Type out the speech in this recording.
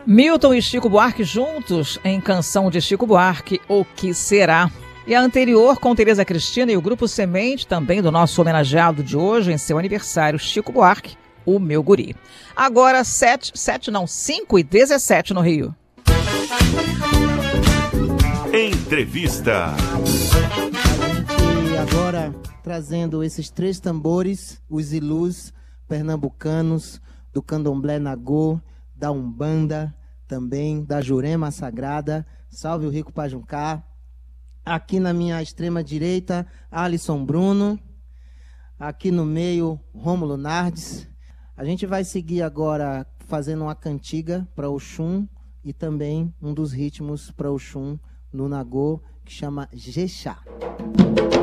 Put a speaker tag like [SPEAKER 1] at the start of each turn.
[SPEAKER 1] Milton e Chico Buarque juntos em Canção de Chico Buarque, O Que Será? E a anterior com Tereza Cristina e o Grupo Semente, também do nosso homenageado de hoje, em seu aniversário, Chico Buarque, O Meu Guri. Agora 5:17 no Rio.
[SPEAKER 2] Entrevista.
[SPEAKER 3] E agora trazendo esses três tambores, os ilus pernambucanos, do candomblé nagô, da Umbanda, também da Jurema Sagrada. Salve o Rico Pajuncá. Aqui na minha extrema direita, Alisson Bruno. Aqui no meio, Rômulo Nardes. A gente vai seguir agora fazendo uma cantiga para Oxum e também um dos ritmos para Oxum no nagô, que chama Jexá.